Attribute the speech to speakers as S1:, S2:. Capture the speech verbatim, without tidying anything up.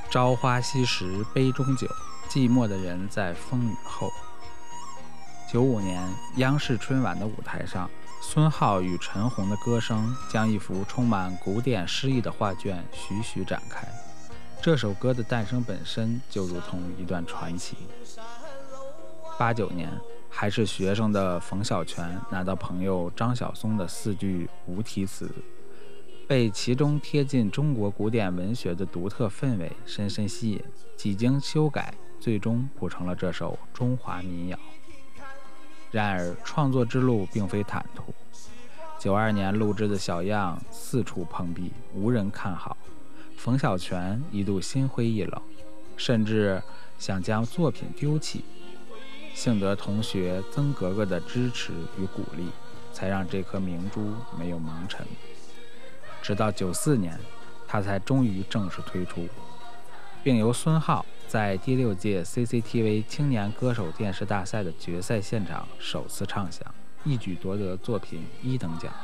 S1: 朝花夕拾杯中酒，寂寞的人在风雨后。九五年，央视春晚的舞台上，孙浩与陈红的歌声将一幅充满古典诗意的画卷徐徐展开。这首歌的诞生本身就如同一段传奇。八九年，还是学生的冯小泉拿到朋友张晓松的四句无题词，被其中贴近中国古典文学的独特氛围深深吸引，几经修改，最终谱成了这首中华民谣。然而创作之路并非坦途，九二年录制的小样四处碰壁，无人看好。冯小泉一度心灰意冷，甚至想将作品丢弃，幸得同学曾格格的支持与鼓励，才让这颗明珠没有蒙尘。直到九四年，他才终于正式推出，并由孙浩在第六届 C C T V 青年歌手电视大赛的决赛现场首次唱响，一举夺得作品一等奖。